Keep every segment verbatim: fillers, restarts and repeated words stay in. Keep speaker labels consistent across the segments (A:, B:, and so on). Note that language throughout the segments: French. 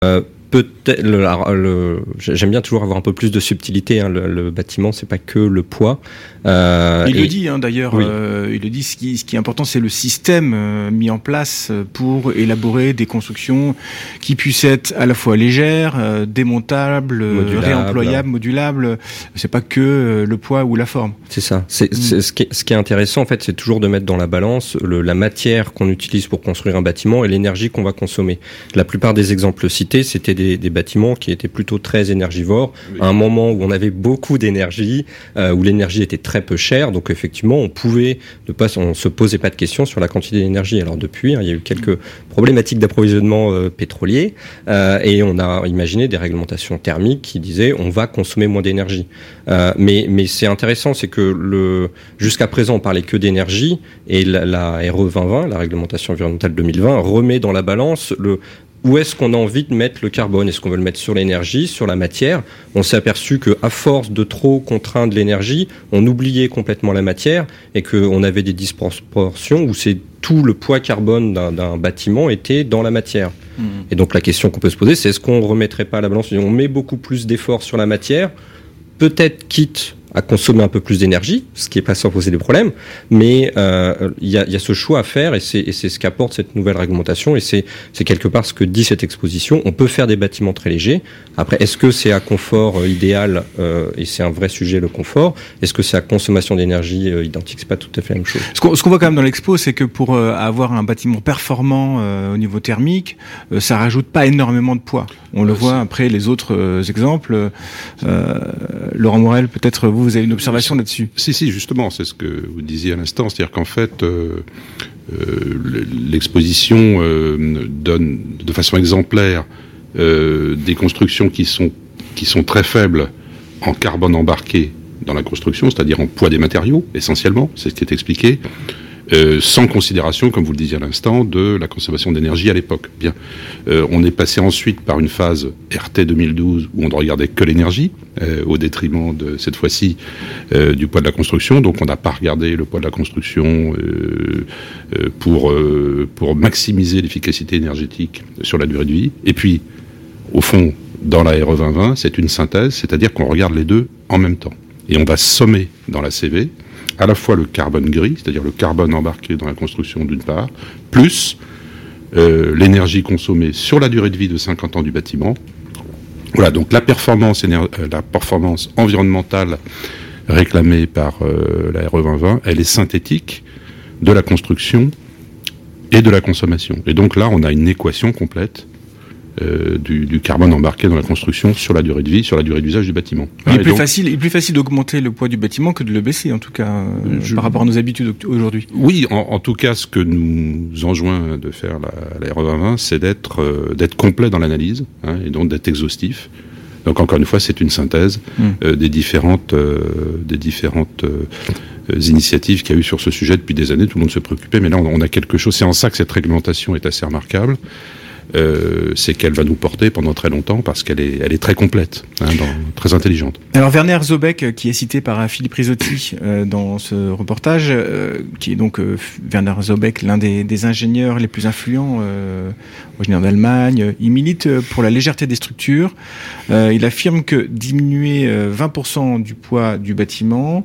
A: Euh, Peut-être, le, le, j'aime bien toujours avoir un peu plus de subtilité. Hein. Le, le bâtiment, c'est pas que le poids.
B: Euh, il et, le dit hein, d'ailleurs. Oui. Euh, il le dit. Ce qui, ce qui est important, c'est le système euh, mis en place pour élaborer des constructions qui puissent être à la fois légères, euh, démontables, modulable. réemployables, modulables. C'est pas que euh, le poids ou la forme.
A: C'est ça. C'est, mmh. c'est ce, qui est, ce qui est intéressant en fait, c'est toujours de mettre dans la balance le, la matière qu'on utilise pour construire un bâtiment et l'énergie qu'on va consommer. La plupart des exemples cités, c'était des Des, des bâtiments qui étaient plutôt très énergivores, oui. à un moment où on avait beaucoup d'énergie, euh, où l'énergie était très peu chère, donc effectivement on pouvait ne pas, on se posait pas de questions sur la quantité d'énergie. Alors depuis, hein, il y a eu quelques problématiques d'approvisionnement euh, pétrolier euh, et on a imaginé des réglementations thermiques qui disaient on va consommer moins d'énergie. Euh, mais mais c'est intéressant, c'est que le jusqu'à présent on parlait que d'énergie et la, la R E vingt vingt, la réglementation environnementale deux mille vingt, remet dans la balance le où est-ce qu'on a envie de mettre le carbone ? Est-ce qu'on veut le mettre sur l'énergie, sur la matière ? On s'est aperçu qu'à force de trop contraindre l'énergie, on oubliait complètement la matière et qu'on avait des disproportions où c'est tout le poids carbone d'un, d'un bâtiment était dans la matière. Mmh. Et donc la question qu'on peut se poser, c'est est-ce qu'on ne remettrait pas à la balance ? On met beaucoup plus d'efforts sur la matière, peut-être quitte à consommer un peu plus d'énergie, ce qui n'est pas sans poser des problèmes, mais il euh, y, a, y a ce choix à faire et c'est, et c'est ce qu'apporte cette nouvelle réglementation et c'est, c'est quelque part ce que dit cette exposition. On peut faire des bâtiments très légers. Après, est-ce que c'est à confort euh, idéal euh, et c'est un vrai sujet le confort ? Est-ce que c'est à consommation d'énergie euh, identique ? C'est pas tout à fait la même chose.
B: Ce qu'on, ce qu'on voit quand même dans l'expo, c'est que pour euh, avoir un bâtiment performant euh, au niveau thermique, euh, ça rajoute pas énormément de poids. On le voit après les autres euh, exemples. Euh, Laurent Morel, peut-être vous. Vous avez une observation là-dessus ?
C: Si, si, justement, c'est ce que vous disiez à l'instant, c'est-à-dire qu'en fait, euh, euh, l'exposition euh, donne de façon exemplaire euh, des constructions qui sont, qui sont très faibles en carbone embarqué dans la construction, c'est-à-dire en poids des matériaux, essentiellement, c'est ce qui est expliqué, euh, sans considération, comme vous le disiez à l'instant, de la consommation d'énergie à l'époque. Bien, euh, on est passé ensuite par une phase R T deux mille douze où on ne regardait que l'énergie, euh, au détriment de cette fois-ci euh, du poids de la construction. Donc on n'a pas regardé le poids de la construction euh, euh, pour euh, pour maximiser l'efficacité énergétique sur la durée de vie. Et puis, au fond, dans la R E vingt vingt, c'est une synthèse, c'est-à-dire qu'on regarde les deux en même temps. Et on va sommer dans la C V à la fois le carbone gris, c'est-à-dire le carbone embarqué dans la construction d'une part, plus euh, l'énergie consommée sur la durée de vie de cinquante ans du bâtiment. Voilà, donc la performance, éner- la performance environnementale réclamée par euh, la R E vingt vingt, elle est synthétique de la construction et de la consommation. Et donc là, on a une équation complète Euh, du, du carbone embarqué dans la construction sur la durée de vie, sur la durée d'usage du bâtiment.
B: Il est, plus, donc, facile, il est plus facile d'augmenter le poids du bâtiment que de le baisser, en tout cas, euh, je, par rapport à nos habitudes aujourd'hui.
C: Oui, en, en tout cas, ce que nous enjoint de faire la, la R E vingt vingt, c'est d'être, euh, d'être complet dans l'analyse, hein, et donc d'être exhaustif. Donc encore une fois, c'est une synthèse mmh. euh, des différentes, euh, des différentes euh, initiatives qu'il y a eu sur ce sujet depuis des années. Tout le monde se préoccupait, mais là, on, on a quelque chose. C'est en ça que cette réglementation est assez remarquable. Euh, c'est qu'elle va nous porter pendant très longtemps parce qu'elle est, elle est très complète, hein, dans, très intelligente.
B: Alors Werner Zobeck, qui est cité par Philippe Risotti euh, dans ce reportage, euh, qui est donc euh, Werner Zobeck, l'un des, des ingénieurs les plus influents, euh, originaire d'Allemagne, il milite pour la légèreté des structures. Euh, il affirme que diminuer euh, vingt pour cent du poids du bâtiment,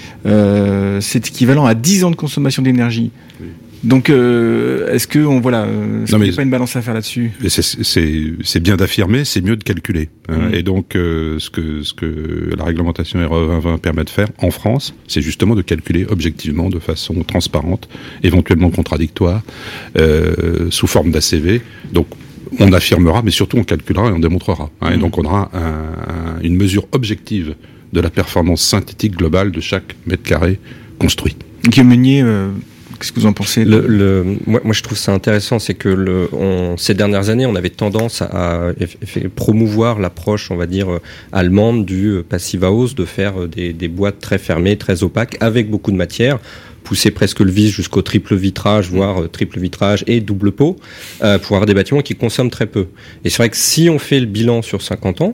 B: euh, c'est équivalent à dix ans de consommation d'énergie. Oui. Donc, euh, est-ce que on voilà, euh, est-ce qu'il n'y a pas une balance à faire là-dessus ?
C: c'est, c'est, c'est bien d'affirmer, c'est mieux de calculer. Hein, mmh. Et donc, euh, ce que ce que la réglementation R E vingt vingt permet de faire en France, c'est justement de calculer objectivement, de façon transparente, éventuellement contradictoire, euh, sous forme d'A C V. Donc, on affirmera, mais surtout on calculera et on démontrera. Hein, mmh. Et donc, on aura un, un, une mesure objective de la performance synthétique globale de chaque mètre carré construit.
B: Guillaume Meunier, euh... qu'est-ce que vous en pensez ?
A: le, le, moi, moi, je trouve ça intéressant, c'est que le, on, ces dernières années, on avait tendance à, à, à promouvoir l'approche, on va dire, euh, allemande du Passivhaus, de faire des, des boîtes très fermées, très opaques, avec beaucoup de matière, pousser presque le vis jusqu'au triple vitrage, voire euh, triple vitrage et double pot, euh, pour avoir des bâtiments qui consomment très peu. Et c'est vrai que si on fait le bilan sur cinquante ans,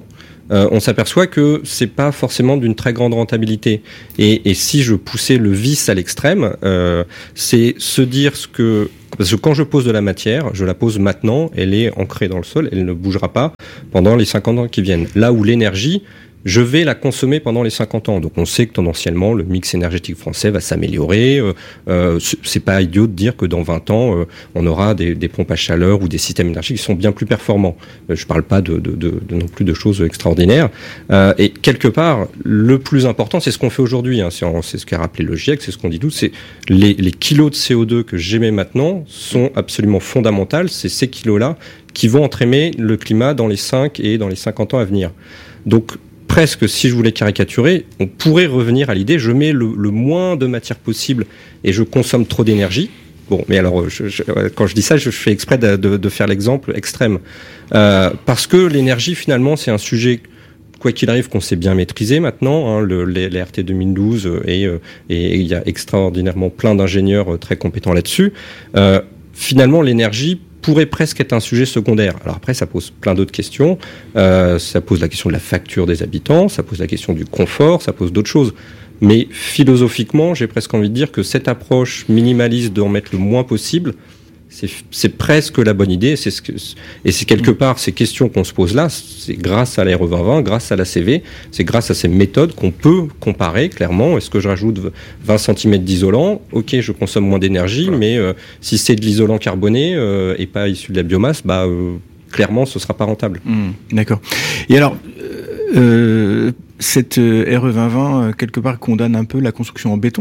A: euh, on s'aperçoit que c'est pas forcément d'une très grande rentabilité. Et, et si je poussais le vice à l'extrême, euh, c'est se dire ce que... Parce que quand je pose de la matière, je la pose maintenant, elle est ancrée dans le sol, elle ne bougera pas pendant les cinquante ans qui viennent. Là où l'énergie, je vais la consommer pendant les cinquante ans. Donc on sait que tendanciellement, le mix énergétique français va s'améliorer. Euh, euh, c'est pas idiot de dire que dans vingt ans, euh, on aura des, des pompes à chaleur ou des systèmes énergétiques qui sont bien plus performants. Euh, je parle pas de, de, de, de non plus de choses extraordinaires. Euh, et quelque part, le plus important, c'est ce qu'on fait aujourd'hui. Hein. C'est, c'est ce qu'a rappelé le GIEC, c'est ce qu'on dit tous. C'est les, les kilos de C O deux que j'émets maintenant sont absolument fondamentaux. C'est ces kilos-là qui vont entraîner le climat dans les cinq et dans les cinquante ans à venir. Donc, presque, si je voulais caricaturer, on pourrait revenir à l'idée, je mets le, le moins de matière possible et je consomme trop d'énergie. Bon, mais alors, je, je, quand je dis ça, je fais exprès de, de, de faire l'exemple extrême. Euh, parce que l'énergie, finalement, c'est un sujet, quoi qu'il arrive, qu'on sait bien maîtriser maintenant. Hein, le, les, les R T deux mille douze, et, et il y a extraordinairement plein d'ingénieurs très compétents là-dessus. Euh, finalement, l'énergie pourrait presque être un sujet secondaire. Alors après, ça pose plein d'autres questions. Euh, ça pose la question de la facture des habitants, ça pose la question du confort, ça pose d'autres choses. Mais philosophiquement, j'ai presque envie de dire que cette approche minimaliste d'en mettre le moins possible, c'est, c'est presque la bonne idée. C'est ce que, et c'est quelque part ces questions qu'on se pose là, c'est grâce à la R E vingt vingt, grâce à la C V, c'est grâce à ces méthodes qu'on peut comparer clairement. Est-ce que je rajoute vingt centimètres d'isolant ? Ok, je consomme moins d'énergie, voilà. mais euh, si c'est de l'isolant carboné euh, et pas issu de la biomasse, bah euh, clairement, ce sera pas rentable.
B: Mmh, d'accord. Et alors, euh, cette R E vingt vingt, quelque part, condamne un peu la construction en béton ?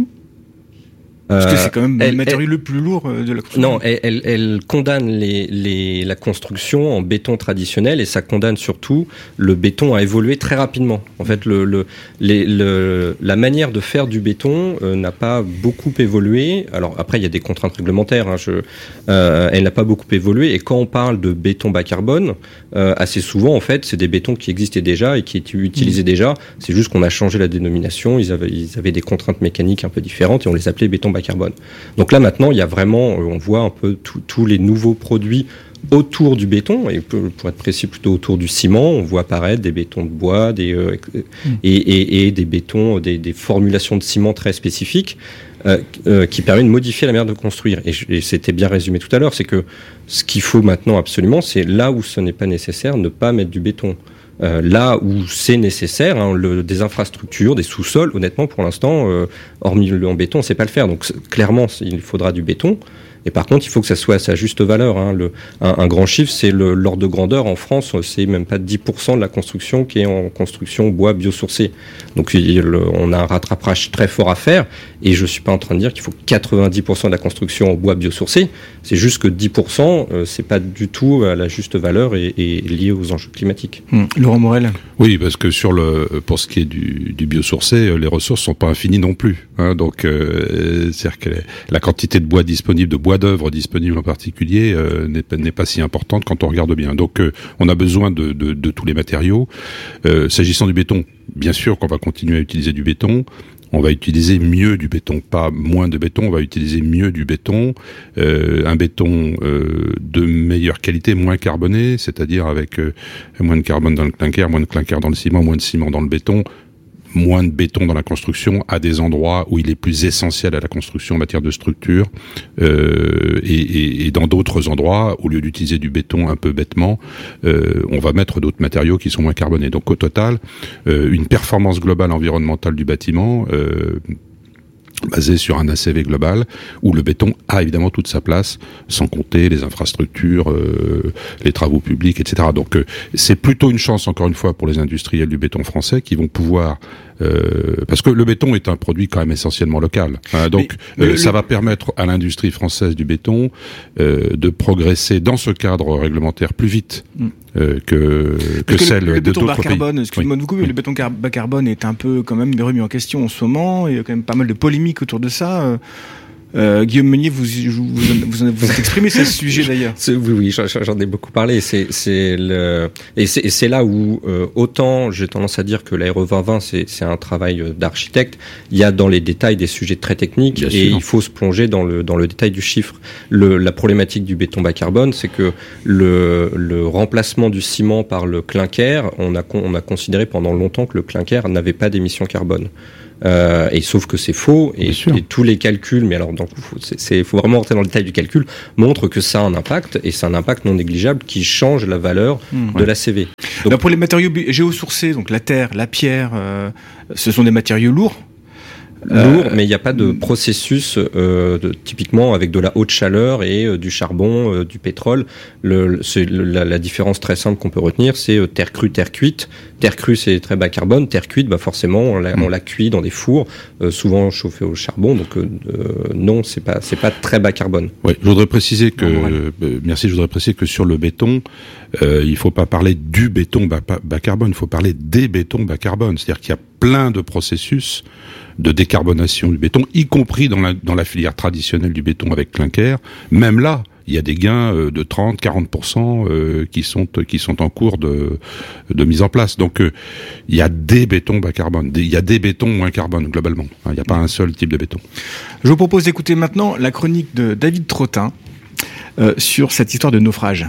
B: Parce que c'est quand même elle, le matériau elle, le plus lourd de la construction.
A: Non, elle, elle, elle condamne les, les, la construction en béton traditionnel et ça condamne surtout le béton à évoluer très rapidement. En fait, le, le, les, le, la manière de faire du béton euh, n'a pas beaucoup évolué. Alors après, il y a des contraintes réglementaires. Hein, je, euh, elle n'a pas beaucoup évolué. Et quand on parle de béton bas carbone, euh, assez souvent, en fait, c'est des bétons qui existaient déjà et qui étaient utilisés mmh. déjà. C'est juste qu'on a changé la dénomination. Ils avaient, ils avaient des contraintes mécaniques un peu différentes et on les appelait béton bas carbone. Donc là maintenant, il y a vraiment, on voit un peu tous les nouveaux produits autour du béton, et pour être précis plutôt autour du ciment, on voit apparaître des bétons de bois, des euh, mmh. et, et, et des bétons, des, des formulations de ciment très spécifiques euh, euh, qui permettent de modifier la manière de construire. Et, et c'était bien résumé tout à l'heure, c'est que ce qu'il faut maintenant absolument, c'est là où ce n'est pas nécessaire, ne pas mettre du béton. Euh, là où c'est nécessaire, hein, le, des infrastructures, des sous-sols, honnêtement, pour l'instant, euh, hormis le en béton, on ne sait pas le faire. Donc, clairement, il faudra du béton. Et par contre, il faut que ça soit à sa juste valeur. Hein. Le, un, un grand chiffre, c'est le, l'ordre de grandeur. En France, c'est même pas dix pour cent de la construction qui est en construction bois biosourcé. Donc, il, le, on a un rattrapage très fort à faire. Et je suis pas en train de dire qu'il faut quatre-vingt-dix pour cent de la construction en bois biosourcé. C'est juste que dix pour cent, euh, c'est pas du tout à la juste valeur et, et lié aux enjeux climatiques.
B: Mmh. Laurent Morel.
C: Oui, parce que sur le, pour ce qui est du, du biosourcé, les ressources sont pas infinies non plus. Hein. Donc, euh, c'est-à-dire que la quantité de bois disponible, de bois d'œuvre disponible en particulier, euh, n'est, n'est pas si importante quand on regarde bien. Donc, euh, on a besoin de, de, de tous les matériaux. Euh, s'agissant du béton, bien sûr qu'on va continuer à utiliser du béton. On va utiliser mieux du béton, pas moins de béton, on va utiliser mieux du béton, euh, un béton euh, de meilleure qualité, moins carboné, c'est-à-dire avec euh, moins de carbone dans le clinker, moins de clinker dans le ciment, moins de ciment dans le béton, moins de béton dans la construction à des endroits où il est plus essentiel à la construction en matière de structure, euh, et, et, et dans d'autres endroits, au lieu d'utiliser du béton un peu bêtement, euh, on va mettre d'autres matériaux qui sont moins carbonés. Donc au total, euh, une performance globale environnementale du bâtiment euh, basé sur un A C V global, où le béton a évidemment toute sa place, sans compter les infrastructures, euh, les travaux publics, et cetera. Donc euh, c'est plutôt une chance, encore une fois, pour les industriels du béton français, qui vont pouvoir... Euh, parce que le béton est un produit quand même essentiellement local. Hein, donc mais, mais euh, ça le... va permettre à l'industrie française du béton euh, de progresser dans ce cadre réglementaire plus vite mm. euh, que, que, que celle
B: le, le
C: de d'autres
B: bas
C: pays.
B: Carbone, excusez-moi de vous couper, mais le béton car- bas carbone est un peu quand même remis en question en ce moment. Il y a quand même pas mal de polémiques autour de ça. Euh, Guillaume Meunier, vous vous, vous, vous, vous êtes exprimé sur ce sujet d'ailleurs.
A: Oui, oui, j'en ai beaucoup parlé. C'est, c'est le, et c'est, et c'est là où euh, autant j'ai tendance à dire que l'Aéro vingt vingt c'est, c'est un travail d'architecte. Il y a dans les détails des sujets très techniques Bien et sûr. Il faut se plonger dans le dans le détail du chiffre. Le, la problématique du béton bas carbone, c'est que le le remplacement du ciment par le clinker, on a on a considéré pendant longtemps que le clinker n'avait pas d'émissions carbone. Euh, et sauf que c'est faux et, et tous les calculs, mais alors donc faut, c'est, c'est, faut vraiment rentrer dans le détail du calcul, montrent que ça a un impact et c'est un impact non négligeable qui change la valeur mmh, de ouais. la C V.
B: Donc, alors pour les matériaux géosourcés, donc la terre, la pierre, euh, ce sont des matériaux lourds.
A: Lourd, euh, mais il n'y a pas de processus euh, de, typiquement avec de la haute chaleur et euh, du charbon, euh, du pétrole. Le, c'est, le, la, la différence très simple qu'on peut retenir, c'est euh, terre crue, terre cuite. Terre crue, c'est très bas carbone. Terre cuite, bah forcément, on la, on la cuit dans des fours, euh, souvent chauffés au charbon. Donc euh, euh, non, c'est pas c'est pas très bas carbone.
C: Oui, je voudrais préciser que euh, merci, je voudrais préciser que sur le béton, euh, il faut pas parler du béton bas, bas carbone, il faut parler des bétons bas carbone. C'est-à-dire qu'il y a plein de processus de décarbonation du béton, y compris dans la, dans la filière traditionnelle du béton avec clinker. Même là, il y a des gains de trente à quarante pour cent euh, qui sont qui sont en cours de de mise en place. Donc euh, il y a des bétons bas carbone, des, il y a des bétons moins carbone globalement. Il n'y a pas un seul type de béton.
B: Je vous propose d'écouter maintenant la chronique de David Trottin euh, sur cette histoire de naufrage.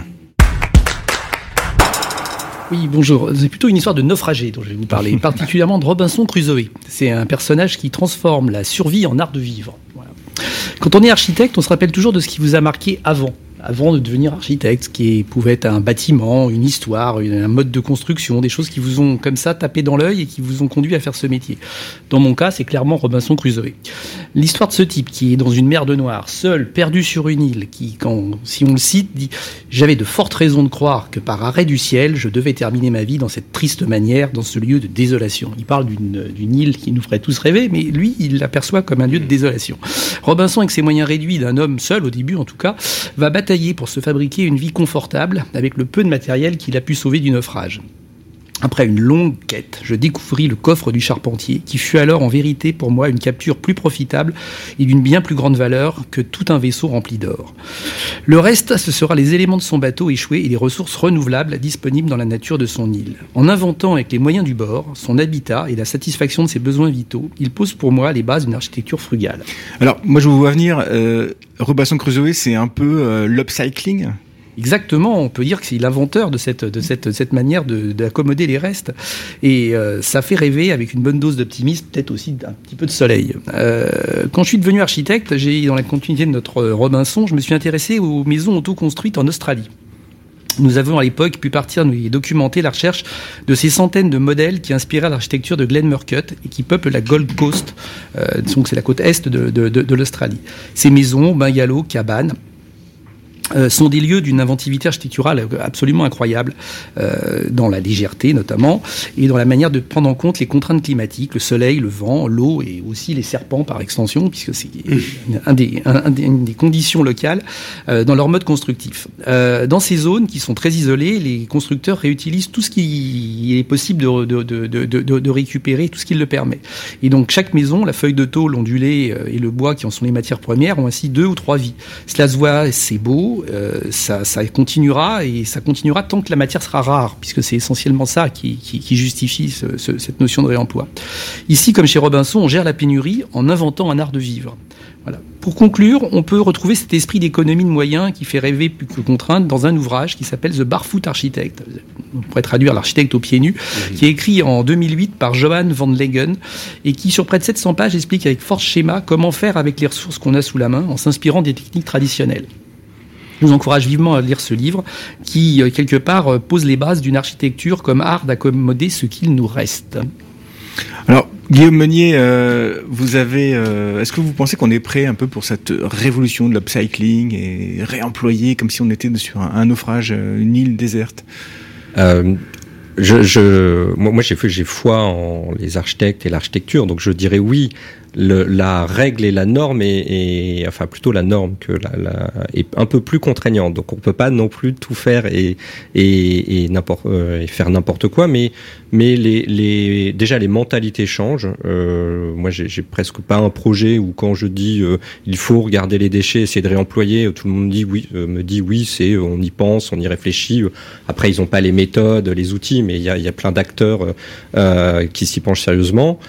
D: Oui, bonjour. C'est plutôt une histoire de naufragé dont je vais vous parler, particulièrement de Robinson Crusoe. C'est un personnage qui transforme la survie en art de vivre. Voilà. Quand on est architecte, on se rappelle toujours de ce qui vous a marqué avant. Avant de devenir architecte, ce qui pouvait être un bâtiment, une histoire, une, un mode de construction, des choses qui vous ont comme ça tapé dans l'œil et qui vous ont conduit à faire ce métier. Dans mon cas, c'est clairement Robinson Crusoe. L'histoire de ce type qui est dans une mer de noir, seul, perdu sur une île, qui, quand, si on le cite, dit « J'avais de fortes raisons de croire que par arrêt du ciel, je devais terminer ma vie dans cette triste manière, dans ce lieu de désolation. » Il parle d'une, d'une île qui nous ferait tous rêver, mais lui, il l'aperçoit comme un lieu de désolation. Robinson, avec ses moyens réduits d'un homme seul, au début en tout cas, va batailler pour se fabriquer une vie confortable avec le peu de matériel qu'il a pu sauver du naufrage. Après une longue quête, je découvris le coffre du charpentier, qui fut alors en vérité pour moi une capture plus profitable et d'une bien plus grande valeur que tout un vaisseau rempli d'or. Le reste, ce sera les éléments de son bateau échoué et les ressources renouvelables disponibles dans la nature de son île. En inventant avec les moyens du bord, son habitat et la satisfaction de ses besoins vitaux, il pose pour moi les bases d'une architecture frugale.
B: Alors, moi je vous vois venir, euh, Robinson Crusoe, c'est un peu euh, l'upcycling ?
D: Exactement, on peut dire que c'est l'inventeur de cette, de cette, de cette manière de, d'accommoder les restes. Et euh, ça fait rêver avec une bonne dose d'optimisme, peut-être aussi un petit peu de soleil. Euh, quand je suis devenu architecte, j'ai, dans la continuité de notre Robinson, je me suis intéressé aux maisons auto-construites en Australie. Nous avons à l'époque pu partir et documenter la recherche de ces centaines de modèles qui inspiraient l'architecture de Glen Murcutt et qui peuplent la Gold Coast, euh, donc c'est la côte est de, de, de, de l'Australie. Ces maisons, bungalows, cabanes, Euh, sont des lieux d'une inventivité architecturale absolument incroyable, euh, dans la légèreté notamment, et dans la manière de prendre en compte les contraintes climatiques, le soleil, le vent, l'eau et aussi les serpents par extension, puisque c'est un des, un, un des, une des conditions locales euh, dans leur mode constructif. Euh, dans ces zones qui sont très isolées, les constructeurs réutilisent tout ce qui est possible de, de, de, de, de, de récupérer, tout ce qui le permet. Et donc chaque maison, la feuille de tôle ondulée et le bois qui en sont les matières premières ont ainsi deux ou trois vies. Cela se voit, c'est beau. Euh, ça, ça continuera et ça continuera tant que la matière sera rare, puisque c'est essentiellement ça qui, qui, qui justifie ce, ce, cette notion de réemploi. Ici, comme chez Robinson, on gère la pénurie en inventant un art de vivre. Voilà. Pour conclure, on peut retrouver cet esprit d'économie de moyens qui fait rêver plus que contrainte dans un ouvrage qui s'appelle The Barefoot Architect. On pourrait traduire l'architecte aux pieds nus, mmh. qui est écrit en deux mille huit par Johan van Leggen et qui, sur près de sept cents pages, explique avec force schéma comment faire avec les ressources qu'on a sous la main en s'inspirant des techniques traditionnelles. Je vous encourage vivement à lire ce livre qui, quelque part, pose les bases d'une architecture comme art d'accommoder ce qu'il nous reste.
B: Alors, Guillaume Meunier, euh, vous avez, euh, est-ce que vous pensez qu'on est prêt un peu pour cette révolution de l'upcycling et réemployer comme si on était sur un, un naufrage, une île déserte ?
A: euh... je, je, moi, moi, j'ai fait, j'ai foi en les architectes et l'architecture, donc je dirais oui. Le, la règle et la norme est, est enfin plutôt la norme que la, la est un peu plus contraignante. Donc on peut pas non plus tout faire et et, et n'importe euh, et faire n'importe quoi. Mais mais les les déjà les mentalités changent. Euh, moi j'ai, j'ai presque pas un projet où quand je dis euh, il faut regarder les déchets, essayer de réemployer, tout le monde dit oui, euh, me dit oui, c'est on y pense, on y réfléchit. Après ils ont pas les méthodes, les outils, mais il y a il y a plein d'acteurs euh, qui s'y penchent sérieusement.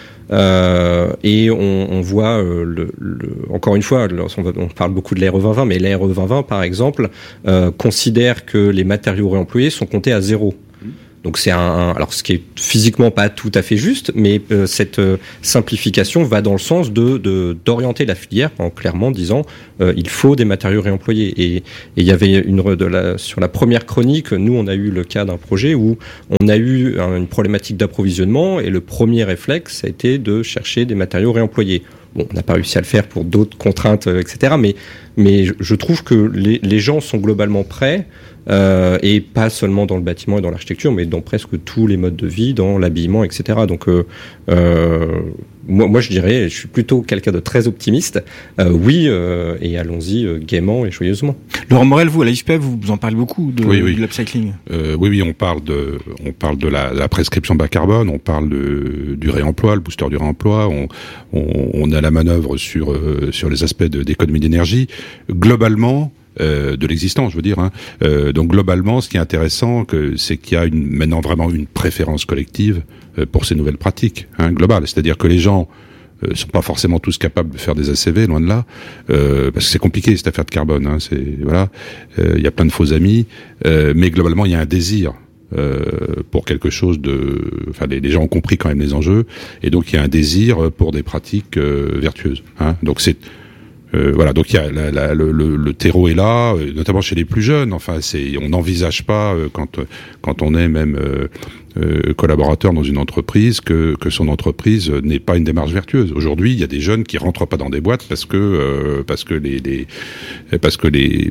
A: Euh, et on, on voit euh, le, le, encore une fois, on, on parle beaucoup de l'A R E vingt vingt, mais l'A R E vingt vingt par exemple euh, considère que les matériaux réemployés sont comptés à zéro. Donc c'est un, un alors ce qui est physiquement pas tout à fait juste, mais euh, cette euh, simplification va dans le sens de, de d'orienter la filière en clairement disant euh, il faut des matériaux réemployés. Et il y avait une de la sur la première chronique, nous on a eu le cas d'un projet où on a eu un, une problématique d'approvisionnement et le premier réflexe a été de chercher des matériaux réemployés. Bon, on n'a pas réussi à le faire pour d'autres contraintes, euh, et cetera. Mais mais je, je trouve que les, les gens sont globalement prêts. Euh, et pas seulement dans le bâtiment et dans l'architecture, mais dans presque tous les modes de vie, dans l'habillement, et cetera. Donc, euh, euh, moi, moi, je dirais, je suis plutôt quelqu'un de très optimiste. Euh, oui, euh, et allons-y euh, gaiement et joyeusement.
B: Laurent Morel, vous à l'A I F P E F, vous en parlez beaucoup de,
C: oui, oui.
B: de l'upcycling.
C: Euh, oui, oui, on parle de, on parle de la, la prescription bas carbone, on parle de, du réemploi, le booster du réemploi. On, on, on a la manœuvre sur euh, sur les aspects de, d'économie d'énergie. Globalement. Euh, de l'existant, je veux dire. Hein. Euh, donc globalement, ce qui est intéressant, que, c'est qu'il y a une, maintenant vraiment une préférence collective euh, pour ces nouvelles pratiques hein, globales. C'est-à-dire que les gens euh, sont pas forcément tous capables de faire des A C V, loin de là, euh, parce que c'est compliqué cette affaire de carbone. Hein, c'est voilà, il euh, y a plein de faux amis, euh, mais globalement, il y a un désir. Euh, pour quelque chose de, enfin les, les gens ont compris quand même les enjeux, et donc il y a un désir pour des pratiques euh, vertueuses. Hein. Donc c'est Euh, voilà, donc il y a la, la, le, le, le terreau est là, euh, notamment chez les plus jeunes. Enfin, c'est, on n'envisage pas euh, quand quand on est même euh, euh, collaborateur dans une entreprise que que son entreprise n'ait pas une démarche vertueuse. Aujourd'hui, il y a des jeunes qui rentrent pas dans des boîtes parce que euh, parce que les, les parce que les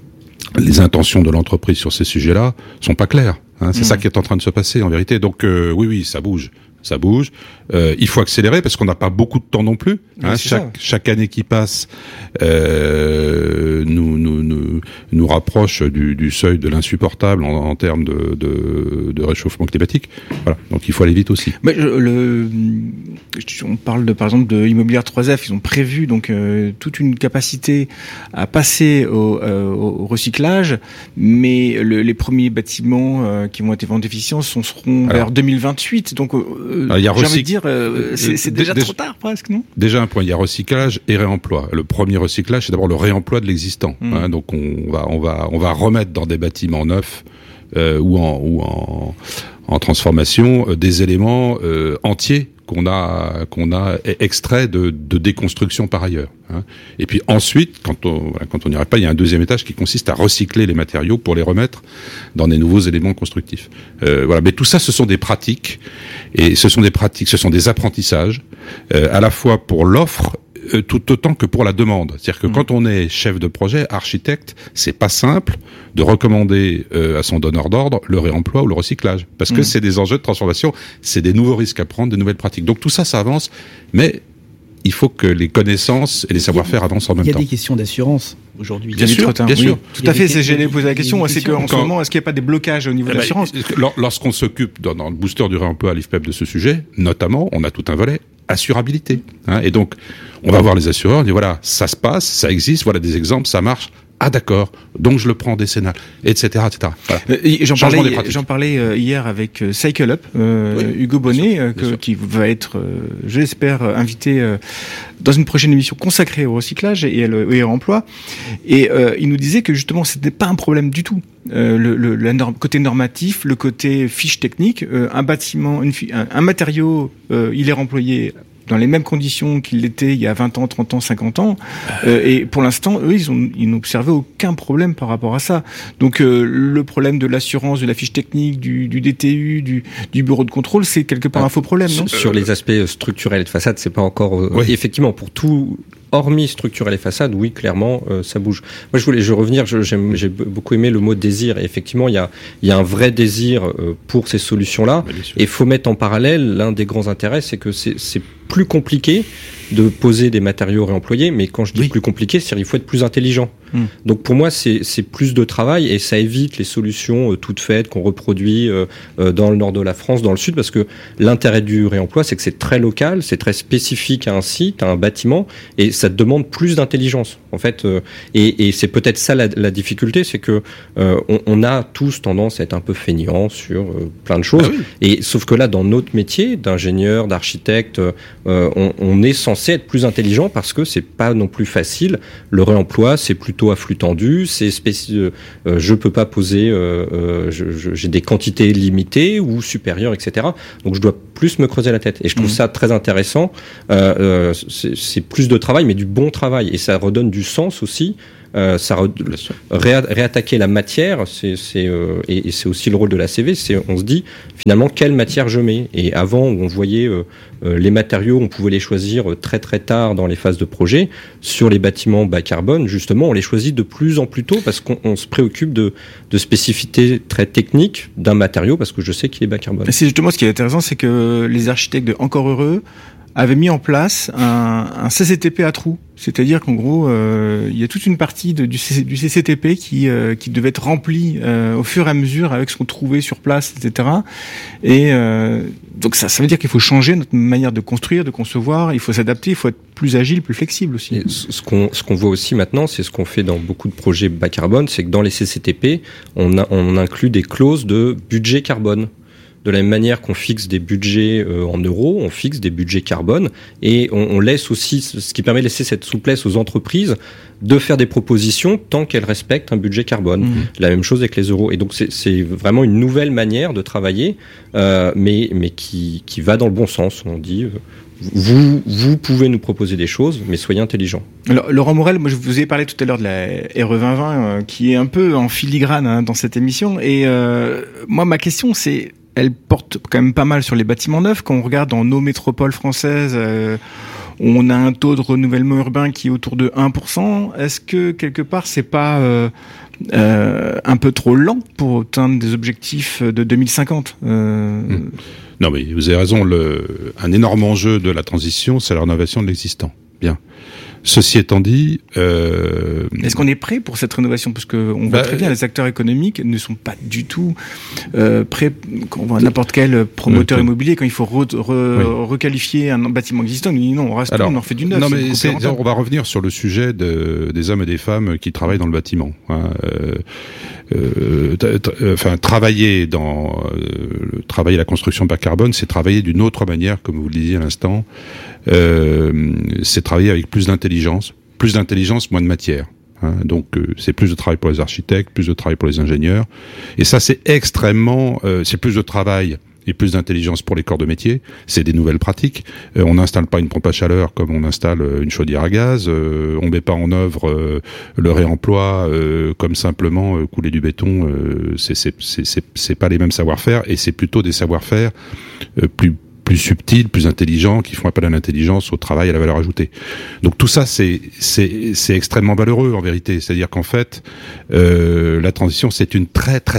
C: les intentions de l'entreprise sur ces sujets-là sont pas claires. Hein, c'est mmh. ça qui est en train de se passer en vérité. Donc euh, oui, oui, ça bouge. Ça bouge. Euh, il faut accélérer parce qu'on n'a pas beaucoup de temps non plus. Hein. Chaque, chaque année qui passe euh, nous, nous, nous, nous rapproche du, du seuil de l'insupportable en, en termes de, de, de réchauffement climatique. Voilà. Donc il faut aller vite aussi.
B: Mais le, on parle de, par exemple de Immobilière trois F. Ils ont prévu donc euh, toute une capacité à passer au, euh, au recyclage, mais le, les premiers bâtiments euh, qui vont être en déficience sont, seront Alors, vers deux mille vingt-huit. Donc euh,
C: Alors, il y a
B: j'ai
C: recyc...
B: envie de dire, euh, c'est, c'est déjà, déjà trop tard presque, non ?
C: Déjà un point, il y a recyclage et réemploi. Le premier recyclage, c'est d'abord le réemploi de l'existant. Mmh. Hein, donc on va, on va, on va remettre dans des bâtiments neufs euh, ou en, ou en, en transformation euh, des éléments euh, entiers qu'on a qu'on a extrait de, de déconstruction par ailleurs. Hein. Et puis ensuite, quand on voilà, quand on n'y arrive pas, il y a un deuxième étage qui consiste à recycler les matériaux pour les remettre dans des nouveaux éléments constructifs. Euh, voilà, mais tout ça, ce sont des pratiques, et ce sont des pratiques, ce sont des apprentissages, euh, à la fois pour l'offre euh, tout autant que pour la demande. C'est-à-dire que mmh. quand on est chef de projet, architecte, c'est pas simple de recommander euh, à son donneur d'ordre le réemploi ou le recyclage, parce que mmh. c'est des enjeux de transformation, c'est des nouveaux risques à prendre, des nouvelles pratiques. Donc tout ça, ça avance, mais il faut que les connaissances et les savoir-faire avancent en même temps.
D: Il y a des questions d'assurance aujourd'hui.
C: Bien sûr, bien sûr.
B: Oui, tout à fait. C'est, j'allais poser la question. C'est qu'en ce moment, est-ce qu'il n'y a pas des blocages au niveau de l'assurance ?
C: Lorsqu'on s'occupe dans, dans le booster du réemploi à l'I F P E F de ce sujet, notamment, on a tout un volet assurabilité. Hein, et donc, on va voir les assureurs, on dit voilà, ça se passe, ça existe, voilà des exemples, ça marche. Ah d'accord, donc je le prends en décennal, et cetera, et cetera. Voilà.
B: Euh, j'en, parlais, j'en parlais euh, hier avec euh, Cycle Up, euh, oui, Hugo Bonnet, sûr, que, qui va être, euh, je l'espère, invité euh, dans une prochaine émission consacrée au recyclage et, et au réemploi. Et euh, il nous disait que justement, c'était pas un problème du tout. Euh, le, le, le norm, côté normatif, le côté fiche technique, euh, un bâtiment, une, un, un matériau, euh, il est remployé dans les mêmes conditions qu'il l'était il y a vingt ans, trente ans, cinquante ans. Euh, et pour l'instant, eux, ils ont, ils n'observaient aucun problème par rapport à ça. Donc, euh, le problème de l'assurance, de la fiche technique, du, du D T U, du, du bureau de contrôle, c'est quelque part ah, un faux problème, non ?
A: Sur, sur les aspects structurels de façade, c'est pas encore, euh, oui. Effectivement, pour tout, hormis structurer les façades, oui, clairement, euh, ça bouge. Moi, je voulais, je veux revenir, je, j'aime, j'ai beaucoup aimé le mot désir. Et effectivement, il y a, il y a un vrai désir euh, pour ces solutions-là. Et il faut mettre en parallèle, l'un des grands intérêts, c'est que c'est, c'est plus compliqué de poser des matériaux réemployés, mais quand je dis oui. plus compliqué, c'est qu'il faut être plus intelligent. Mmh. Donc pour moi, c'est, c'est plus de travail et ça évite les solutions euh, toutes faites qu'on reproduit euh, euh, dans le nord de la France, dans le sud, parce que l'intérêt du réemploi, c'est que c'est très local, c'est très spécifique à un site, à un bâtiment, et ça demande plus d'intelligence, en fait. Euh, et, et c'est peut-être ça la, la difficulté, c'est que euh, on, on a tous tendance à être un peu feignants sur euh, plein de choses. Ah oui. Et sauf que là, dans notre métier d'ingénieur, d'architecte, euh, on, on est censé être plus intelligent parce que c'est pas non plus facile. Le réemploi, c'est plutôt à flux tendu, c'est spéci... euh, je peux pas poser, euh, euh, je, je, j'ai des quantités limitées ou supérieures, et cetera. Donc je dois plus me creuser la tête. Et je trouve mmh. ça très intéressant. Euh, euh, c'est, c'est plus de travail, mais du bon travail. Et ça redonne du sens aussi. Euh, ça re... Ré... réattaquer la matière, c'est, c'est, euh, et, et c'est aussi le rôle de la C V. C'est, on se dit finalement quelle matière je mets. Et avant, où on voyait euh, euh, les matériaux, on pouvait les choisir très très tard dans les phases de projet. Sur les bâtiments bas carbone, justement, on les choisit de plus en plus tôt parce qu'on on se préoccupe de, de spécificités très techniques d'un matériau parce que je sais qu'il est bas carbone.
B: Et c'est justement ce qui est intéressant, c'est que les architectes de Encore Heureux avait mis en place un, un C C T P à trous. C'est-à-dire qu'en gros, euh, il y a toute une partie de, du, C C, du C C T P qui, euh, qui devait être remplie euh, au fur et à mesure avec ce qu'on trouvait sur place, et cetera. Et euh, donc ça, ça veut dire qu'il faut changer notre manière de construire, de concevoir. Il faut s'adapter, il faut être plus agile, plus flexible aussi.
A: Et ce qu'on, ce qu'on voit aussi maintenant, c'est ce qu'on fait dans beaucoup de projets bas carbone, c'est que dans les C C T P, on, a, on inclut des clauses de budget carbone. De la même manière qu'on fixe des budgets euh, en euros, on fixe des budgets carbone et on, on laisse aussi, ce qui permet de laisser cette souplesse aux entreprises de faire des propositions tant qu'elles respectent un budget carbone. Mmh. La même chose avec les euros. Et donc c'est, c'est vraiment une nouvelle manière de travailler, euh, mais, mais qui, qui va dans le bon sens. On dit, euh, vous, vous pouvez nous proposer des choses, mais soyez intelligents.
B: Alors, Laurent Morel, moi je vous ai parlé tout à l'heure de la R E vingt vingt, euh, qui est un peu en filigrane hein, dans cette émission. Et euh, moi ma question c'est, elle porte quand même pas mal sur les bâtiments neufs. Quand on regarde dans nos métropoles françaises, euh, on a un taux de renouvellement urbain qui est autour de un pour cent. Est-ce que quelque part c'est pas euh, euh, un peu trop lent pour atteindre des objectifs de deux mille cinquante euh...
C: mmh. Non mais vous avez raison, le, un énorme enjeu de la transition, c'est la rénovation de l'existant. Bien. Ceci étant dit, euh...
B: est-ce qu'on est prêt pour cette rénovation? Parce que on voit bah, très bien, les acteurs économiques ne sont pas du tout euh, prêts. Quand on voit n'importe quel promoteur oui, immobilier, quand il faut re, re, oui. requalifier un bâtiment existant, il dit non, on reste, Alors, on en refait du neuf.
C: Non, mais c'est, on va revenir sur le sujet de, des hommes et des femmes qui travaillent dans le bâtiment. Hein. Euh, euh, t- t- enfin, travailler dans euh, travailler la construction bas carbone, c'est travailler d'une autre manière, comme vous le disiez à l'instant. Euh, c'est travailler avec plus d'intelligence, plus d'intelligence, moins de matière. Hein. Donc euh, c'est plus de travail pour les architectes, plus de travail pour les ingénieurs, et ça c'est extrêmement, euh, c'est plus de travail et plus d'intelligence pour les corps de métier. C'est des nouvelles pratiques. Euh, on n'installe pas une pompe à chaleur comme on installe une chaudière à gaz. Euh, on met pas en œuvre euh, le réemploi euh, comme simplement euh, couler du béton. Euh, c'est, c'est, c'est, c'est, c'est pas les mêmes savoir-faire, et c'est plutôt des savoir-faire euh, plus plus subtils, plus intelligents, qui font appel à l'intelligence, au travail, à la valeur ajoutée. Donc tout ça, c'est c'est c'est extrêmement valeureux en vérité. C'est-à-dire qu'en fait, euh, la transition, c'est une très très